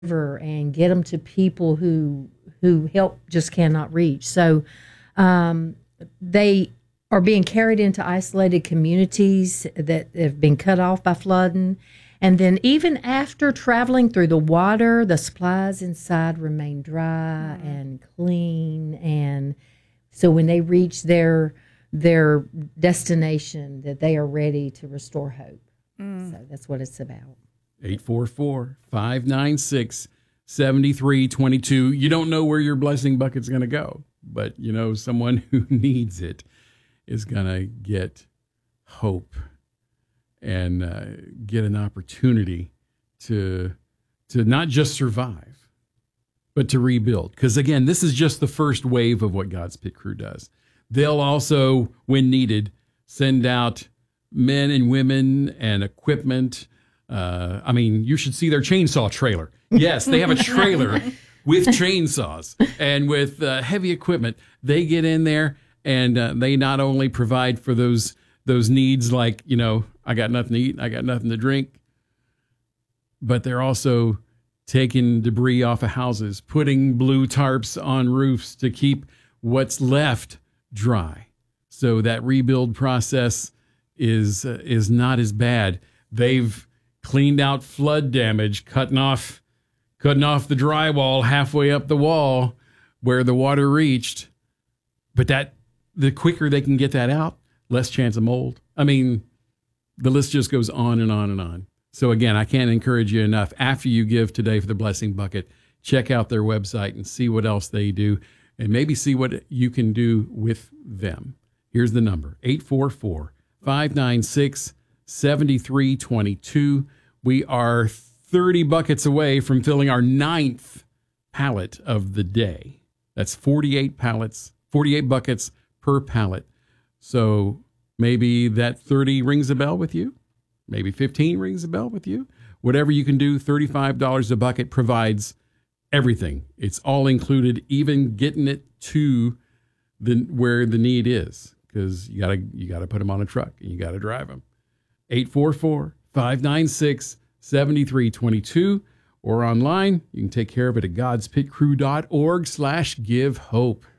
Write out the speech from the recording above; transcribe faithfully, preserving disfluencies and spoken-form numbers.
river and get them to people who who help just cannot reach. So um, they are being carried into isolated communities that have been cut off by flooding. And then even after traveling through the water, the supplies inside remain dry mm. and clean. And so when they reach their their destination, that they are ready to restore hope. Mm. So that's what it's about. eight four four, five nine six, seven three two two. You don't know where your blessing bucket's going to go, but you know someone who needs it is going to get hope and uh, get an opportunity to to not just survive, but to rebuild. Because again, this is just the first wave of what God's Pit Crew does. They'll also, when needed, send out men and women and equipment. Uh, I mean, you should see their chainsaw trailer. Yes, they have a trailer with chainsaws and with uh, heavy equipment. They get in there and uh, they not only provide for those those needs like, you know, I got nothing to eat, I got nothing to drink, but they're also taking debris off of houses, putting blue tarps on roofs to keep what's left dry. So that rebuild process is uh, is not as bad. They've cleaned out flood damage, cutting off cutting off the drywall halfway up the wall where the water reached. But that the quicker they can get that out, less chance of mold. I mean, the list just goes on and on and on. So again, I can't encourage you enough. After you give today for the Blessing Bucket, check out their website and see what else they do and maybe see what you can do with them. Here's the number, eight four four, five nine six, seven three two two. We are thirty buckets away from filling our ninth pallet of the day. That's forty-eight pallets, forty-eight buckets per pallet. So maybe that thirty rings a bell with you. Maybe fifteen rings a bell with you. Whatever you can do, thirty-five dollars a bucket provides everything. It's all included, even getting it to the where the need is, because you gotta you gotta put them on a truck and you gotta drive them. eight four four, five nine six, seven three two two or online. You can take care of it at godspitcrew dot org slash give hope.